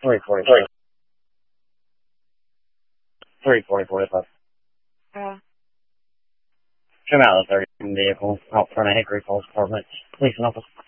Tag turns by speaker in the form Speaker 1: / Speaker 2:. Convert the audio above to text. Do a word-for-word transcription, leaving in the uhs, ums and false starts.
Speaker 1: three forty five. three forty forty five.
Speaker 2: Uh,
Speaker 1: Come out of the thirty vehicle out front of Hickory Falls Apartments. Police and office.